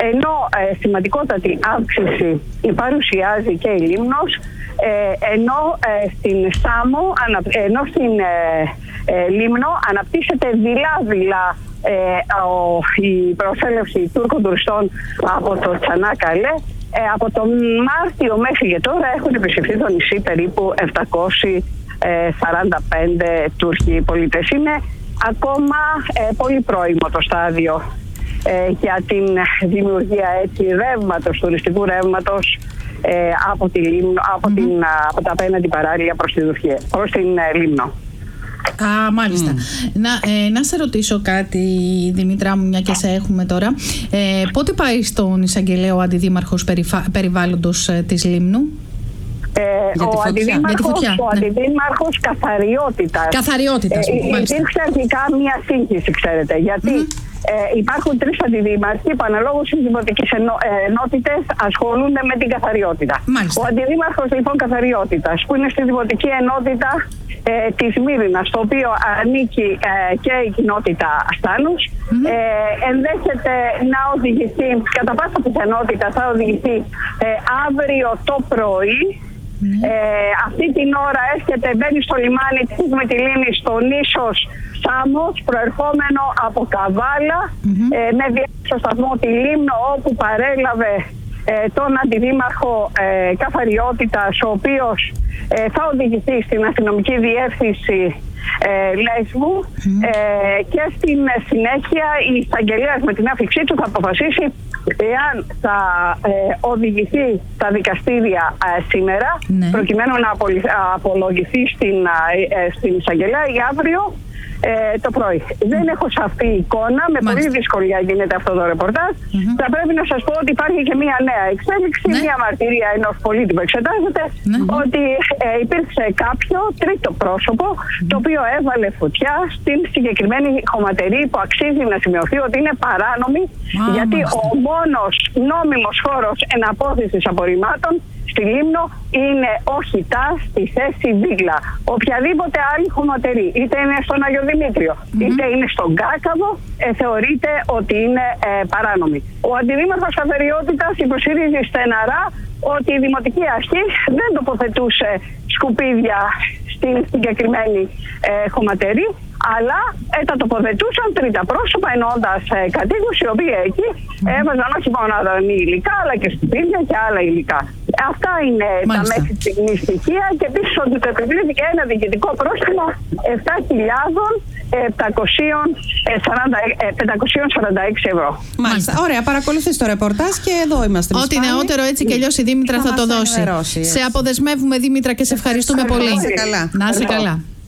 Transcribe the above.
ενώ σημαντικότατη αύξηση παρουσιάζει και η Λίμνος, ενώ στην Σάμο, ενώ στην Λίμνο αναπτύσσεται δειλά-δειλά η προσέλευση Τούρκων τουριστών από το Τσανάκαλε. Από τον Μάρτιο μέχρι και τώρα έχουν επισκεφθεί το νησί περίπου 745 Τούρκοι πολίτες. Είναι ακόμα πολύ πρώιμο το στάδιο για την δημιουργία ρεύματος, τουριστικού ρεύματος από τη Λίμνο, από τα απέναντι παράλια προς την Λίμνο. Μάλιστα. Να σε ρωτήσω κάτι, Δημήτρα μου, μια και σε έχουμε τώρα. Πότε πάει στον εισαγγελέα ο αντιδήμαρχος περιβάλλοντος της Λίμνου? Ο αντιδήμαρχος καθαριότητας. Υπήρξε αρχικά μια σύγχυση, ξέρετε, γιατί υπάρχουν 3 αντιδήμαρχοι που αναλόγως στις δημοτικές ενότητες ασχολούνται με την καθαριότητα. Μάλιστα. Ο αντιδήμαρχος λοιπόν καθαριότητας, που είναι στη δημοτική ενότητα της Μύρινας, στο οποίο ανήκει και η κοινότητα Στάνους, ενδέχεται να οδηγηθεί, κατά πάσα πιθανότητα θα οδηγηθεί αύριο το πρωί. Αυτή την ώρα έρχεται, μπαίνει στο λιμάνι της Μυτιλήνης, στο νήσος Σάμος, προερχόμενο από Καβάλα, με διάρκεια στο σταθμό τη Λίμνο, όπου παρέλαβε τον αντιδήμαρχο καθαριότητας, ο οποίος θα οδηγηθεί στην αστυνομική διεύθυνση Λέσβου, και στην συνέχεια η εισαγγελέας με την άφηξή του θα αποφασίσει εάν θα οδηγηθεί στα δικαστήρια σήμερα, προκειμένου να απολογηθεί στην εισαγγελέα ή αύριο το πρωί. Δεν έχω σαφή εικόνα, με πολύ δυσκολία γίνεται αυτό το ρεπορτάζ. Θα πρέπει να σας πω ότι υπάρχει και μια νέα εξέλιξη, μια μαρτυρία ενός πολίτη που εξετάζεται, ότι υπήρξε κάποιο τρίτο πρόσωπο το οποίο έβαλε φωτιά στην συγκεκριμένη χωματερή, που αξίζει να σημειωθεί ότι είναι παράνομη, γιατί ο μόνος νόμιμος χώρος εναπόθεσης απορριμμάτων στη Λίμνο είναι ο Χιτάς στη θέση Βίγλα. Οποιαδήποτε άλλη χωματερή, είτε είναι στον Άγιο Δημήτριο, είτε είναι στον Κάκαβο, θεωρείται ότι είναι παράνομη. Ο αντιδήμαρχος καθαριότητας υποστηρίζει στεναρά ότι η Δημοτική Αρχή δεν τοποθετούσε σκουπίδια στην συγκεκριμένη χωματερή, αλλά τα τοποθετούσαν τρίτα πρόσωπα, εννοώντας κατοίκους, οι οποίοι εκεί έβαζαν όχι μόνο υλικά, αλλά και σκουπίδια και άλλα υλικά. Αυτά είναι τα μέχρι στιγμή στοιχεία, και επίσης ότι το επιβλήθηκε ένα διοικητικό πρόστιμο 7.546 ευρώ. Μάλιστα. Ωραία, παρακολουθείς το ρεπορτάζ και εδώ είμαστε. Ό,τι νεότερο έτσι και αλλιώς η Δήμητρα θα το δώσει. Σε αποδεσμεύουμε, Δήμητρα, και σε ευχαριστούμε πολύ. Να είσαι καλά. Να είσαι καλά.